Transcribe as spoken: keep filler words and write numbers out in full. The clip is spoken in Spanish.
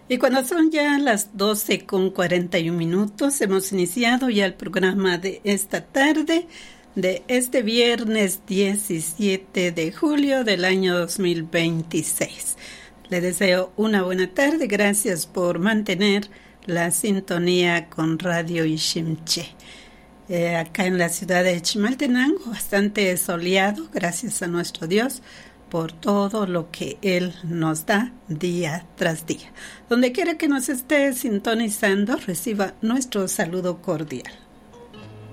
Y cuando son ya las doce con cuarenta y un minutos, hemos iniciado ya el programa de esta tarde, de este viernes diecisiete de julio del año dos mil veintiséis. Le deseo una buena tarde, gracias por mantener la sintonía con Radio Ishimché. Eh, acá en la ciudad de Chimaltenango, bastante soleado, gracias a nuestro Dios por todo lo que Él nos da día tras día. Donde quiera que nos esté sintonizando, reciba nuestro saludo cordial.